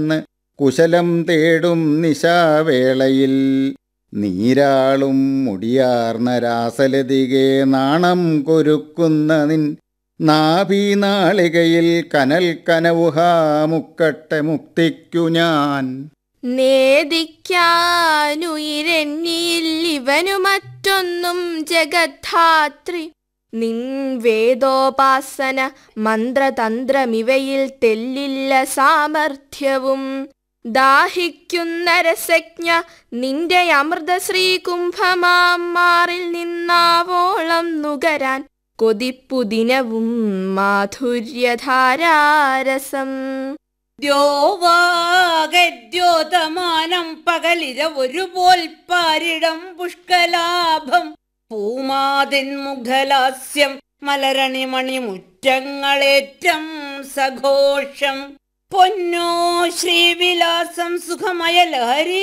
കുശലം തേടും നിശാവേളയിൽ നീരാളും മുടിയാർന്ന രാസലതികെ നാണം കൊരുക്കുന്ന നിൻ നാഭീനാളികയിൽ കനൽ കനവുഹാമുക്കട്ടെ മുക്തിക്കു ഞാൻ. നേദിക്കാനുയിരെന്നിയിൽ ഇവനു മറ്റൊന്നും ജഗദ്ധാത്രി. നിൻ വേദോപാസന മന്ത്രതന്ത്രമിവയിൽ തെല്ലില്ല സാമർഥ്യവും. ദാഹിക്കുന്ന രസജ്ഞ നിന്റെ അമൃതശ്രീ കുംഭമാം മാറിൽ നിന്നാവോളം നുകരാൻ കൊതിപ്പു ദിനവും മാധുര്യധാരാരസം. ദ്യോവാഗദ്യോതമാനം പകലിര ഒരുപോൽ പാരിടം പുഷ്കലാഭം. പൂമാതിൻ മുഖലാസ്യം മലരണിമണി മുറ്റങ്ങളേറ്റം സഘോഷം. പൊന്നോ ശ്രീവിലാസം സുഖമയ ലഹരി